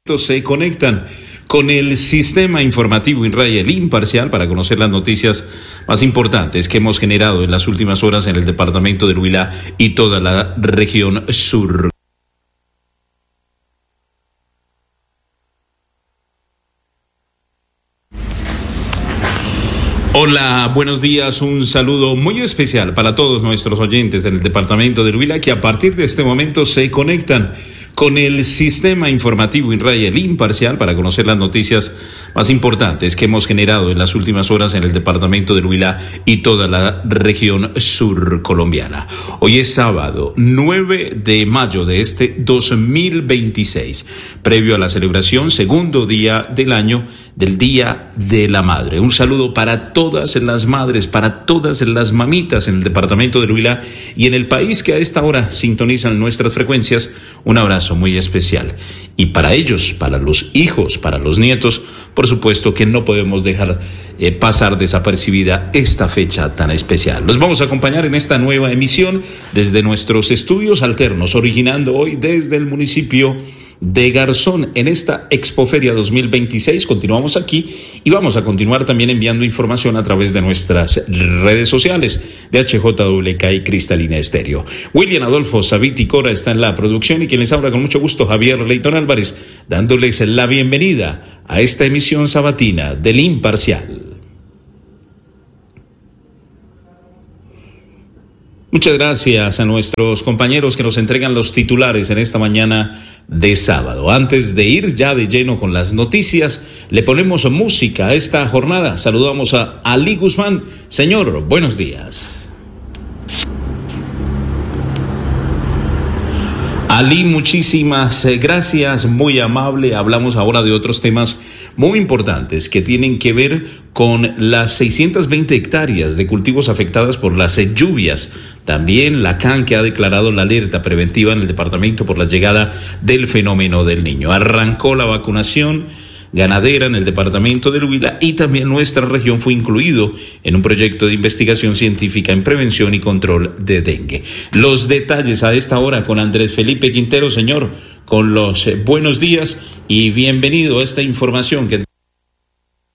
Se conectan con el sistema informativo Israel Imparcial para conocer las noticias más importantes que hemos generado en las últimas horas en el departamento del Huila y toda la región sur. Hola, buenos días, un saludo muy especial para todos nuestros oyentes del departamento del Huila que a partir de este momento se conectan con el sistema informativo Israel Imparcial para conocer las noticias más importantes que hemos generado en las últimas horas en el departamento del Huila y toda la región sur colombiana. Hoy es sábado 9 de mayo de este 2026, previo a la celebración segundo día del año del Día de la Madre. Un saludo para todas las madres, para todas las mamitas en el departamento del Huila y en el país que a esta hora sintonizan nuestras frecuencias. Un abrazo muy especial. Y para ellos, para los hijos, para los nietos, por supuesto que no podemos dejar pasar desapercibida esta fecha tan especial. Los vamos a acompañar en esta nueva emisión desde nuestros estudios alternos, originando hoy desde el municipio de Garzón en esta Expoferia 2026. Continuamos aquí y vamos a continuar también enviando información a través de nuestras redes sociales de HJWK y Cristalina Estéreo. William Adolfo Saviti Cora está en la producción y quien les habla con mucho gusto, Javier Leyton Álvarez, dándoles la bienvenida a esta emisión sabatina del Imparcial. Muchas gracias a nuestros compañeros que nos entregan los titulares en esta mañana de sábado. Antes de ir ya de lleno con las noticias, le ponemos música a esta jornada. Saludamos a Ali Guzmán. Señor, buenos días. Ali, muchísimas gracias, muy amable. Hablamos ahora de otros temas muy importantes que tienen que ver con las 620 hectáreas de cultivos afectadas por las lluvias. También la CAN, que ha declarado la alerta preventiva en el departamento por la llegada del fenómeno del Niño. Arrancó la vacunación ganadera en el departamento del Huila y también nuestra región fue incluido en un proyecto de investigación científica en prevención y control de dengue. Los detalles a esta hora con Andrés Felipe Quintero. Señor, con los buenos días y bienvenido a esta información que